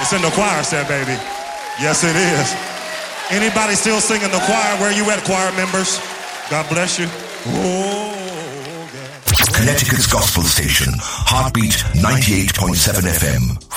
It's in the choir set, baby. Yes, it is. Anybody still singing the choir? Where you at, choir members? God bless you. Oh, yeah. Connecticut's gospel station, Heartbeat 98.7 FM.